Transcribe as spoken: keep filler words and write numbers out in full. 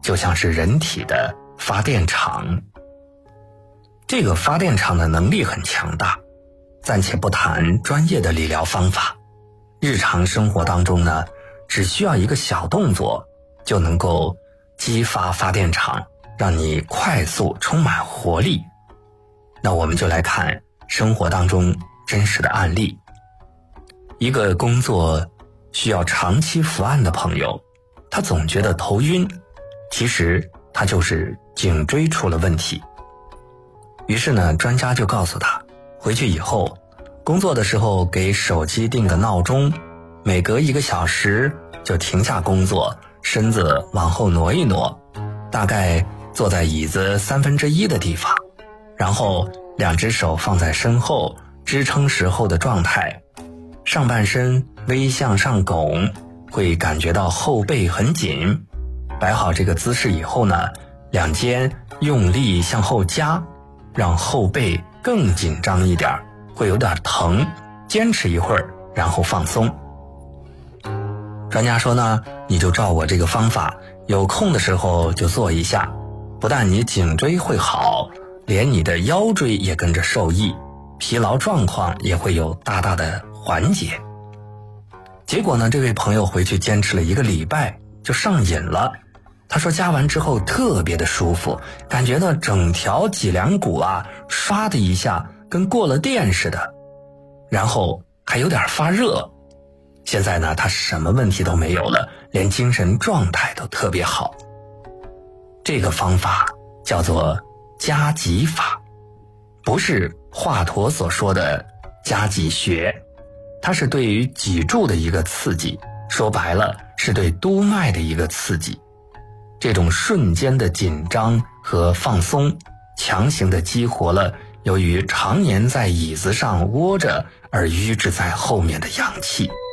就像是人体的发电厂。这个发电厂的能力很强大，暂且不谈专业的理疗方法，日常生活当中呢，只需要一个小动作就能够激发发电厂，让你快速充满活力。那我们就来看生活当中真实的案例。一个工作需要长期伏案的朋友，他总觉得头晕，其实他就是颈椎出了问题。于是呢，专家就告诉他，回去以后工作的时候给手机定个闹钟，每隔一个小时就停下工作，身子往后挪一挪，大概坐在椅子三分之一的地方，然后两只手放在身后，支撑时候的状态，上半身微向上拱，会感觉到后背很紧。摆好这个姿势以后呢，两肩用力向后夹，让后背更紧张一点，会有点疼，坚持一会儿，然后放松。专家说呢，你就照我这个方法，有空的时候就做一下，不但你颈椎会好，连你的腰椎也跟着受益，疲劳状况也会有大大的缓解。结果呢，这位朋友回去坚持了一个礼拜就上瘾了。他说加完之后特别的舒服，感觉到整条脊梁骨啊唰的一下跟过了电似的，然后还有点发热。现在呢，他什么问题都没有了，连精神状态都特别好。这个方法叫做夹脊法，不是华佗所说的夹脊穴，它是对于脊柱的一个刺激，说白了是对督脉的一个刺激。这种瞬间的紧张和放松，强行的激活了由于常年在椅子上窝着而淤滞在后面的阳气。